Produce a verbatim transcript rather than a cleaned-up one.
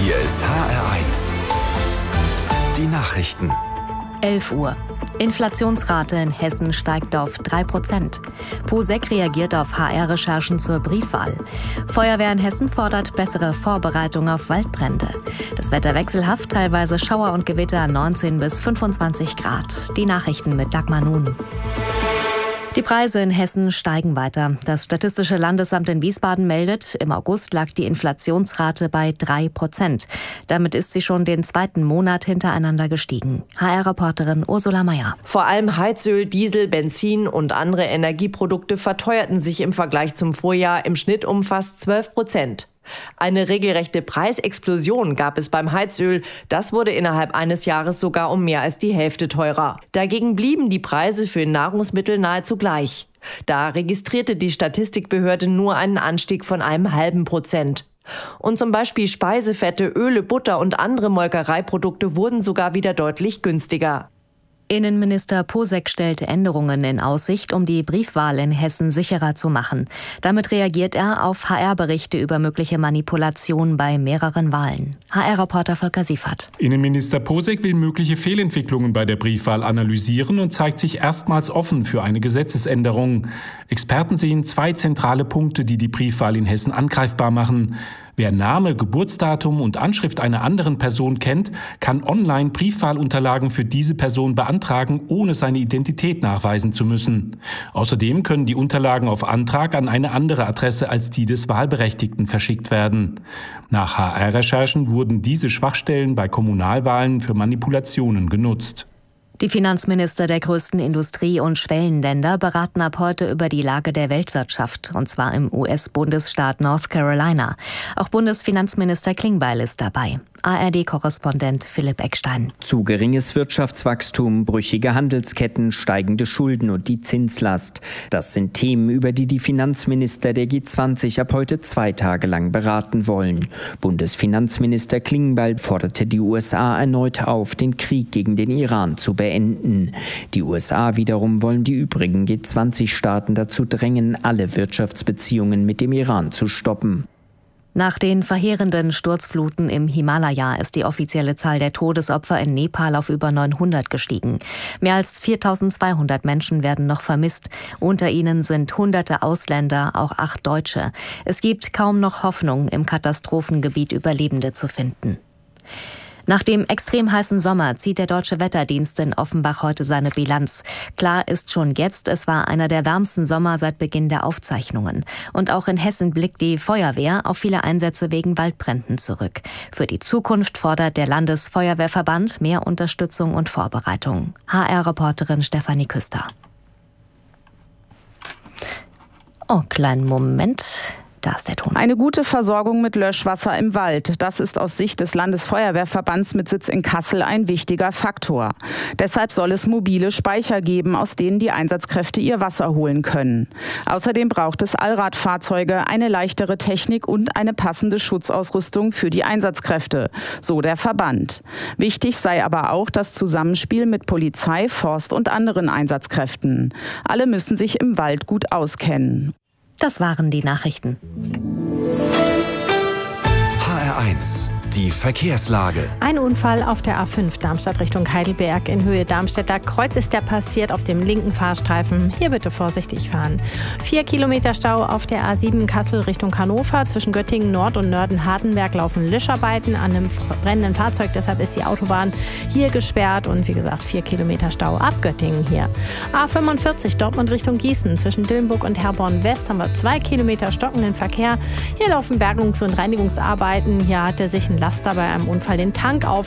Hier ist H R eins. Die Nachrichten. elf Uhr. Inflationsrate in Hessen steigt auf drei Prozent. POSEC reagiert auf H R-Recherchen zur Briefwahl. Feuerwehr in Hessen fordert bessere Vorbereitung auf Waldbrände. Das Wetter wechselhaft, teilweise Schauer und Gewitter neunzehn bis fünfundzwanzig Grad. Die Nachrichten mit Dagmar Nun. Die Preise in Hessen steigen weiter. Das Statistische Landesamt in Wiesbaden meldet, im August lag die Inflationsrate bei drei Prozent. Damit ist sie schon den zweiten Monat hintereinander gestiegen. H R-Reporterin Ursula Meier. Vor allem Heizöl, Diesel, Benzin und andere Energieprodukte verteuerten sich im Vergleich zum Vorjahr im Schnitt um fast zwölf Prozent. Eine regelrechte Preisexplosion gab es beim Heizöl. Das wurde innerhalb eines Jahres sogar um mehr als die Hälfte teurer. Dagegen blieben die Preise für Nahrungsmittel nahezu gleich. Da registrierte die Statistikbehörde nur einen Anstieg von einem halben Prozent. Und zum Beispiel Speisefette, Öle, Butter und andere Molkereiprodukte wurden sogar wieder deutlich günstiger. Innenminister POSEC stellte Änderungen in Aussicht, um die Briefwahl in Hessen sicherer zu machen. Damit reagiert er auf H R-Berichte über mögliche Manipulationen bei mehreren Wahlen. H R-Reporter Volker Siefert. Innenminister POSEC will mögliche Fehlentwicklungen bei der Briefwahl analysieren und zeigt sich erstmals offen für eine Gesetzesänderung. Experten sehen zwei zentrale Punkte, die die Briefwahl in Hessen angreifbar machen. Wer Name, Geburtsdatum und Anschrift einer anderen Person kennt, kann online Briefwahlunterlagen für diese Person beantragen, ohne seine Identität nachweisen zu müssen. Außerdem können die Unterlagen auf Antrag an eine andere Adresse als die des Wahlberechtigten verschickt werden. Nach H R-Recherchen wurden diese Schwachstellen bei Kommunalwahlen für Manipulationen genutzt. Die Finanzminister der größten Industrie- und Schwellenländer beraten ab heute über die Lage der Weltwirtschaft, und zwar im U S-Bundesstaat North Carolina. Auch Bundesfinanzminister Klingbeil ist dabei. A R D-Korrespondent Philipp Eckstein. Zu geringes Wirtschaftswachstum, brüchige Handelsketten, steigende Schulden und die Zinslast. Das sind Themen, über die die Finanzminister der G zwanzig ab heute zwei Tage lang beraten wollen. Bundesfinanzminister Klingbeil forderte die U S A erneut auf, den Krieg gegen den Iran zu beenden. Die U S A wiederum wollen die übrigen G zwanzig Staaten dazu drängen, alle Wirtschaftsbeziehungen mit dem Iran zu stoppen. Nach den verheerenden Sturzfluten im Himalaya ist die offizielle Zahl der Todesopfer in Nepal auf über neunhundert gestiegen. Mehr als viertausendzweihundert Menschen werden noch vermisst. Unter ihnen sind hunderte Ausländer, auch acht Deutsche. Es gibt kaum noch Hoffnung, im Katastrophengebiet Überlebende zu finden. Nach dem extrem heißen Sommer zieht der Deutsche Wetterdienst in Offenbach heute seine Bilanz. Klar ist schon jetzt, es war einer der wärmsten Sommer seit Beginn der Aufzeichnungen. Und auch in Hessen blickt die Feuerwehr auf viele Einsätze wegen Waldbränden zurück. Für die Zukunft fordert der Landesfeuerwehrverband mehr Unterstützung und Vorbereitung. H R-Reporterin Stefanie Küster. Oh, kleinen Moment. Da ist der Ton. Eine gute Versorgung mit Löschwasser im Wald, das ist aus Sicht des Landesfeuerwehrverbands mit Sitz in Kassel ein wichtiger Faktor. Deshalb soll es mobile Speicher geben, aus denen die Einsatzkräfte ihr Wasser holen können. Außerdem braucht es Allradfahrzeuge, eine leichtere Technik und eine passende Schutzausrüstung für die Einsatzkräfte, so der Verband. Wichtig sei aber auch das Zusammenspiel mit Polizei, Forst und anderen Einsatzkräften. Alle müssen sich im Wald gut auskennen. Das waren die Nachrichten. H R eins. Die Verkehrslage. Ein Unfall auf der A fünf Darmstadt Richtung Heidelberg in Höhe Darmstädter Kreuz ist der passiert auf dem linken Fahrstreifen. Hier bitte vorsichtig fahren. Vier Kilometer Stau auf der A sieben Kassel Richtung Hannover. Zwischen Göttingen Nord und Nörden-Hardenberg laufen Löscharbeiten an einem brennenden Fahrzeug. Deshalb ist die Autobahn hier gesperrt. Und wie gesagt, vier Kilometer Stau ab Göttingen hier. A fünfundvierzig Dortmund Richtung Gießen. Zwischen Dillenburg und Herborn West haben wir zwei Kilometer stockenden Verkehr. Hier laufen Bergungs- und Reinigungsarbeiten. Hier hatte sich ein Laster bei einem Unfall den Tank auf